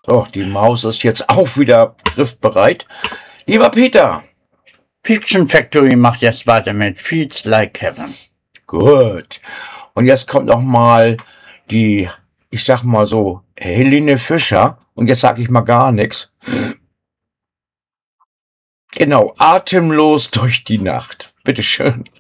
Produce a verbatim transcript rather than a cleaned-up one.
Oh, die Maus ist jetzt auch wieder griffbereit. Lieber Peter. Fiction Factory macht jetzt weiter mit Feels Like Heaven. Gut. Und jetzt kommt noch mal die, ich sag mal so, Helene Fischer. Und jetzt sag ich mal gar nichts. Genau, atemlos durch die Nacht. Bitteschön.